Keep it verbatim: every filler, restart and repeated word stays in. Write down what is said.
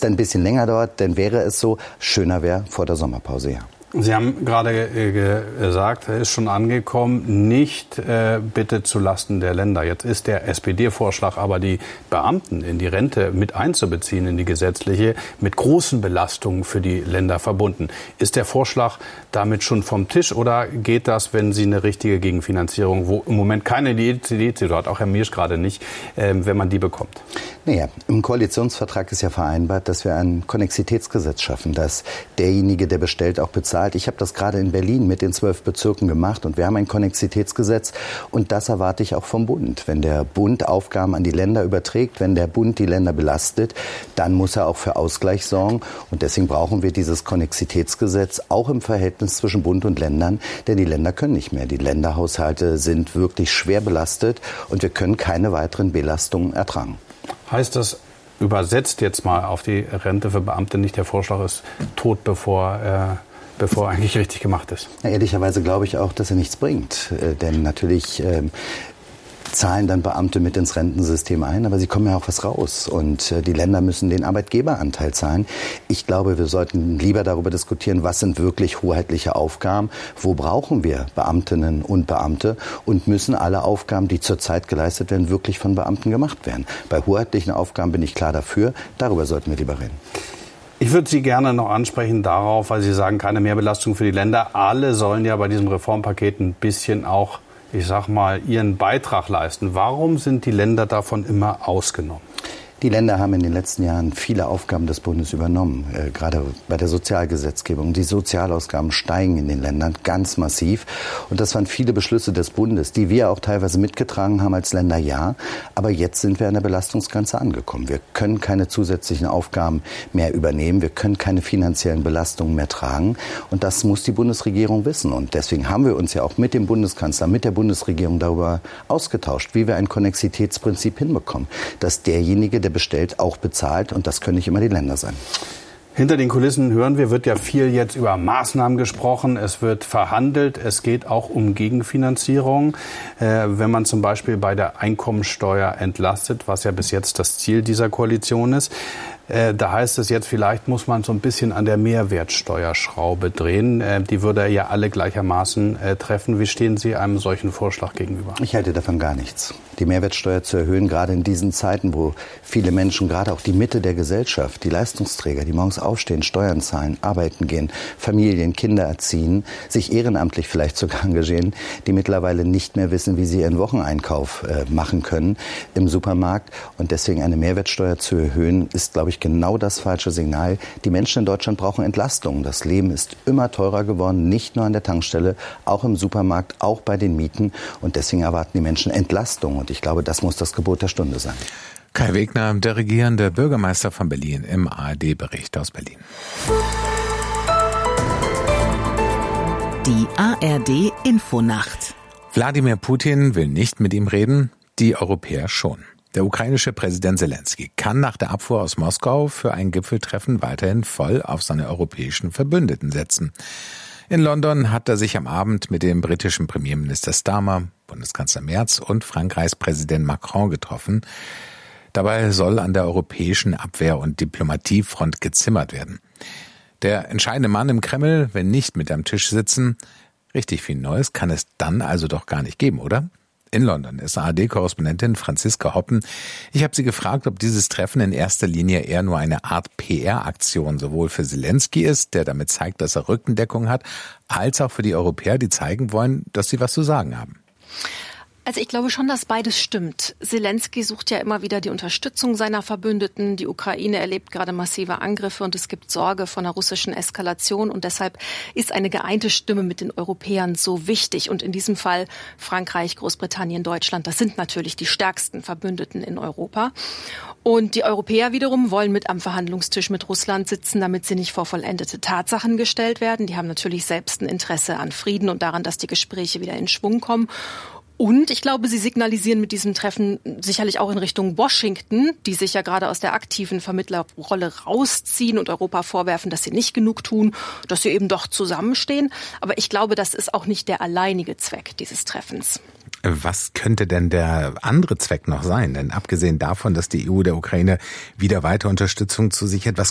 dann ein bisschen länger dauert, dann wäre es so, schöner wäre vor der Sommerpause, ja. Sie haben gerade gesagt, er ist schon angekommen, nicht äh, bitte zulasten der Länder. Jetzt ist der S P D-Vorschlag aber, die Beamten in die Rente mit einzubeziehen, in die gesetzliche, mit großen Belastungen für die Länder verbunden. Ist der Vorschlag damit schon vom Tisch oder geht das, wenn Sie eine richtige Gegenfinanzierung, wo im Moment keine die E C D hat, auch Herr Miersch gerade nicht, äh, wenn man die bekommt? Naja, im Koalitionsvertrag ist ja vereinbart, dass wir ein Konnexitätsgesetz schaffen, dass derjenige, der bestellt, auch bezahlt. Ich habe das gerade in Berlin mit den zwölf Bezirken gemacht und wir haben ein Konnexitätsgesetz und das erwarte ich auch vom Bund. Wenn der Bund Aufgaben an die Länder überträgt, wenn der Bund die Länder belastet, dann muss er auch für Ausgleich sorgen und deswegen brauchen wir dieses Konnexitätsgesetz auch im Verhältnis zwischen Bund und Ländern, denn die Länder können nicht mehr. Die Länderhaushalte sind wirklich schwer belastet und wir können keine weiteren Belastungen ertragen. Heißt das, übersetzt jetzt mal auf die Rente für Beamte, nicht der Vorschlag ist tot, bevor äh bevor eigentlich richtig gemacht ist? Ja, ehrlicherweise glaube ich auch, dass er nichts bringt. Äh, denn natürlich ähm, zahlen dann Beamte mit ins Rentensystem ein, aber sie kommen ja auch was raus. Und äh, die Länder müssen den Arbeitgeberanteil zahlen. Ich glaube, wir sollten lieber darüber diskutieren, was sind wirklich hoheitliche Aufgaben, wo brauchen wir Beamtinnen und Beamte und müssen alle Aufgaben, die zurzeit geleistet werden, wirklich von Beamten gemacht werden. Bei hoheitlichen Aufgaben bin ich klar dafür. Darüber sollten wir lieber reden. Ich würde Sie gerne noch ansprechen darauf, weil Sie sagen, keine Mehrbelastung für die Länder. Alle sollen ja bei diesem Reformpaket ein bisschen auch, ich sag mal, ihren Beitrag leisten. Warum sind die Länder davon immer ausgenommen? Die Länder haben in den letzten Jahren viele Aufgaben des Bundes übernommen, äh, gerade bei der Sozialgesetzgebung. Die Sozialausgaben steigen in den Ländern ganz massiv. Und das waren viele Beschlüsse des Bundes, die wir auch teilweise mitgetragen haben als Länder, ja. Aber jetzt sind wir an der Belastungsgrenze angekommen. Wir können keine zusätzlichen Aufgaben mehr übernehmen. Wir können keine finanziellen Belastungen mehr tragen. Und das muss die Bundesregierung wissen. Und deswegen haben wir uns ja auch mit dem Bundeskanzler, mit der Bundesregierung darüber ausgetauscht, wie wir ein Konnexitätsprinzip hinbekommen, dass derjenige, der bestellt, auch bezahlt. Und das können nicht immer die Länder sein. Hinter den Kulissen hören wir, wird ja viel jetzt über Maßnahmen gesprochen. Es wird verhandelt. Es geht auch um Gegenfinanzierung. Äh, wenn man zum Beispiel bei der Einkommensteuer entlastet, was ja bis jetzt das Ziel dieser Koalition ist. Äh, da heißt es jetzt, vielleicht muss man so ein bisschen an der Mehrwertsteuerschraube drehen. Äh, die würde ja alle gleichermaßen äh, treffen. Wie stehen Sie einem solchen Vorschlag gegenüber? Ich halte davon gar nichts. Die Mehrwertsteuer zu erhöhen, gerade in diesen Zeiten, wo viele Menschen, gerade auch die Mitte der Gesellschaft, die Leistungsträger, die morgens aufstehen, Steuern zahlen, arbeiten gehen, Familien, Kinder erziehen, sich ehrenamtlich vielleicht sogar engagieren, die mittlerweile nicht mehr wissen, wie sie ihren Wocheneinkauf äh, machen können im Supermarkt. Und deswegen eine Mehrwertsteuer zu erhöhen, ist, glaube ich, genau das falsche Signal. Die Menschen in Deutschland brauchen Entlastung. Das Leben ist immer teurer geworden, nicht nur an der Tankstelle, auch im Supermarkt, auch bei den Mieten. Und deswegen erwarten die Menschen Entlastung. Und ich glaube, das muss das Gebot der Stunde sein. Kai Wegner, der regierende Bürgermeister von Berlin, im A R D-Bericht aus Berlin. Die A R D-Infonacht. Wladimir Putin will nicht mit ihm reden, die Europäer schon. Der ukrainische Präsident Selenskyj kann nach der Abfuhr aus Moskau für ein Gipfeltreffen weiterhin voll auf seine europäischen Verbündeten setzen. In London hat er sich am Abend mit dem britischen Premierminister Starmer, Bundeskanzler Merz und Frankreichs Präsident Macron getroffen. Dabei soll an der europäischen Abwehr- und Diplomatiefront gezimmert werden. Der entscheidende Mann im Kreml will nicht mit am Tisch sitzen. Richtig viel Neues kann es dann also doch gar nicht geben, oder? In London ist A R D-Korrespondentin Franziska Hoppen. Ich habe sie gefragt, ob dieses Treffen in erster Linie eher nur eine Art P R-Aktion sowohl für Selenskyj ist, der damit zeigt, dass er Rückendeckung hat, als auch für die Europäer, die zeigen wollen, dass sie was zu sagen haben. Also ich glaube schon, dass beides stimmt. Selenskyj sucht ja immer wieder die Unterstützung seiner Verbündeten. Die Ukraine erlebt gerade massive Angriffe und es gibt Sorge vor einer russischen Eskalation. Und deshalb ist eine geeinte Stimme mit den Europäern so wichtig. Und in diesem Fall Frankreich, Großbritannien, Deutschland, das sind natürlich die stärksten Verbündeten in Europa. Und die Europäer wiederum wollen mit am Verhandlungstisch mit Russland sitzen, damit sie nicht vor vollendete Tatsachen gestellt werden. Die haben natürlich selbst ein Interesse an Frieden und daran, dass die Gespräche wieder in Schwung kommen. Und ich glaube, sie signalisieren mit diesem Treffen sicherlich auch in Richtung Washington, die sich ja gerade aus der aktiven Vermittlerrolle rausziehen und Europa vorwerfen, dass sie nicht genug tun, dass sie eben doch zusammenstehen. Aber ich glaube, das ist auch nicht der alleinige Zweck dieses Treffens. Was könnte denn der andere Zweck noch sein? Denn abgesehen davon, dass die E U der Ukraine wieder weiter Unterstützung zusichert, was